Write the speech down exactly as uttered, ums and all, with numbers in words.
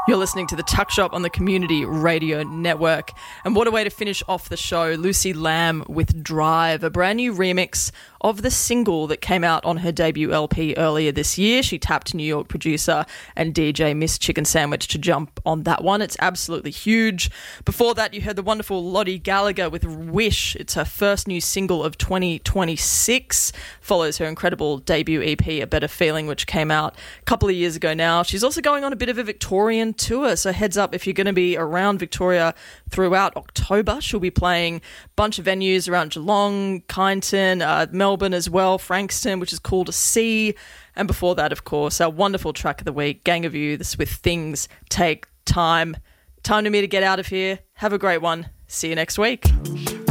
You're listening to The Tuck Shop on the Community Radio Network. And what a way to finish off the show. Lucy Lamb with Drive, a brand new remix of the single that came out on her debut L P earlier this year. She tapped New York producer and D J Miss Chicken Sandwich to jump on that one. It's absolutely huge. Before that, you heard the wonderful Lottie Gallagher with Wish. It's her first new single of twenty twenty-six. Follows her incredible debut E P, A Better Feeling, which came out a couple of years ago now. She's also going on a bit of a Victorian tour, so heads up if you're going to be around Victoria throughout October. She'll be playing a bunch of venues around Geelong, Kyneton, uh, Melbourne as well, Frankston, which is cool to see. And before that, of course, our wonderful track of the week, Gang of Youths with Things Take Time. Time to me to get out of here. Have a great one. See you next week.